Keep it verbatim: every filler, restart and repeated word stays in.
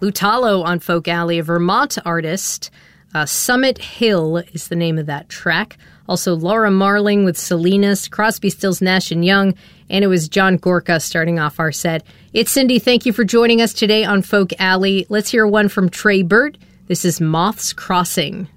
Lutalo on Folk Alley, a Vermont artist. Uh, Summit Hill is the name of that track. Also, Laura Marling with Salinas, Crosby, Stills, Nash and Young, and it was John Gorka starting off our set. It's Cindy. Thank you for joining us today on Folk Alley. Let's hear one from Trey Burt. This is Moth's Crossing.